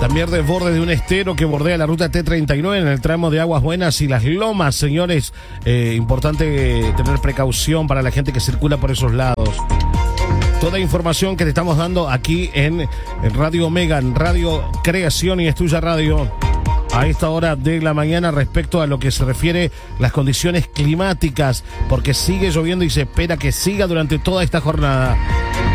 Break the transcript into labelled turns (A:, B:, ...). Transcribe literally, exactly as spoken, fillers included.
A: También desborde de un estero que bordea la ruta T treinta y nueve en el tramo de Aguas Buenas y Las Lomas, señores. Eh, importante tener precaución para la gente que circula por esos lados. Toda información que te estamos dando aquí en, en Radio Omega, en Radio Creación y Estuya Radio, a esta hora de la mañana, respecto a lo que se refiere a las condiciones climáticas, porque sigue lloviendo y se espera que siga durante toda esta jornada.